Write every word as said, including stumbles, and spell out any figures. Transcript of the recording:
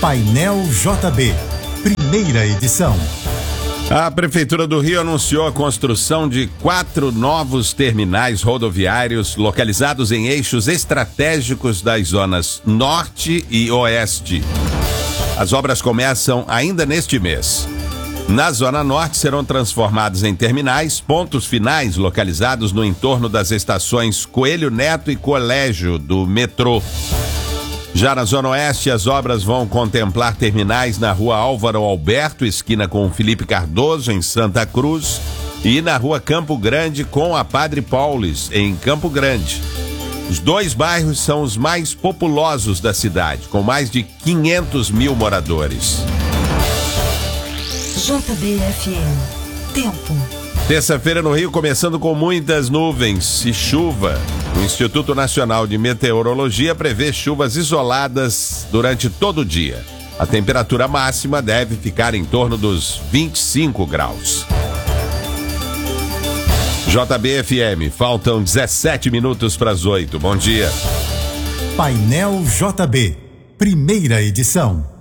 Painel J B, primeira edição. A Prefeitura do Rio anunciou a construção de quatro novos terminais rodoviários localizados em eixos estratégicos das zonas Norte e Oeste. As obras começam ainda neste mês. Na Zona Norte serão transformados em terminais, pontos finais localizados no entorno das estações Coelho Neto e Colégio do metrô. Já na Zona Oeste, as obras vão contemplar terminais na Rua Álvaro Alberto, esquina com Felipe Cardoso, em Santa Cruz, e na Rua Campo Grande com a Padre Paulis, em Campo Grande. Os dois bairros são os mais populosos da cidade, com mais de quinhentos mil moradores. J B F M. Tempo. Terça-feira no Rio, começando com muitas nuvens e chuva. O Instituto Nacional de Meteorologia prevê chuvas isoladas durante todo o dia. A temperatura máxima deve ficar em torno dos vinte e cinco graus. J B F M, faltam dezessete minutos para as oito. Bom dia. Painel J B, primeira edição.